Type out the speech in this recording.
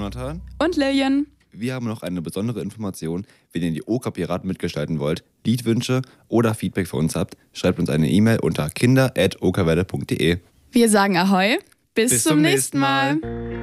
Jonathan und Lillian. Wir haben noch eine besondere Information. Wenn ihr die Oka-Piraten mitgestalten wollt, Liedwünsche oder Feedback für uns habt, schreibt uns eine E-Mail unter kinder@okawelle.de. Wir sagen Ahoi. Bis zum nächsten Mal.